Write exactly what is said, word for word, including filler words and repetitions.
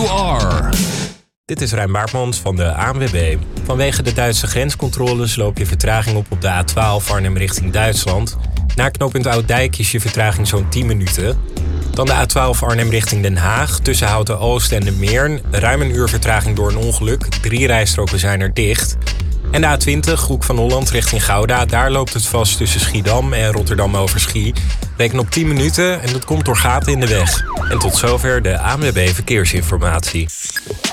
you are. Dit is Rijn Baartmans van de A N W B. Vanwege de Duitse grenscontroles loop je vertraging op op de A twaalf Arnhem richting Duitsland. Na knooppunt Ouddijk is je vertraging zo'n tien minuten. Dan de A twaalf Arnhem richting Den Haag. Tussen Houten Oost en de Meern. Ruim een uur vertraging door een ongeluk. Drie rijstroken zijn er dicht. En de A twintig Hoek van Holland richting Gouda. Daar loopt het vast tussen Schiedam en Rotterdam over Schie. Reken op tien minuten en dat komt door gaten in de weg. En tot zover de A N W B Verkeersinformatie.